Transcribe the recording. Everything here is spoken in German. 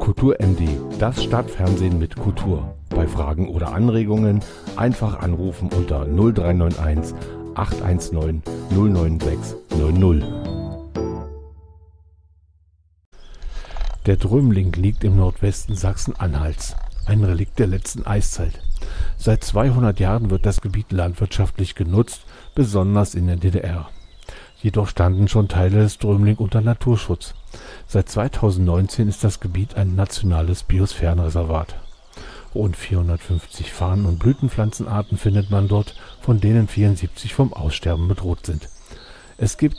Kultur MD, das Stadtfernsehen mit Kultur. Bei Fragen oder Anregungen einfach anrufen unter 0391 819 096 00. Der Drömling liegt im Nordwesten Sachsen-Anhalts, ein Relikt der letzten Eiszeit. Seit 200 Jahren wird das Gebiet landwirtschaftlich genutzt, besonders in der DDR. Jedoch standen schon Teile des Drömling unter Naturschutz. Seit 2019 ist das Gebiet ein nationales Biosphärenreservat. Rund 450 Farn- und Blütenpflanzenarten findet man dort, von denen 74 vom Aussterben bedroht sind. Es gibt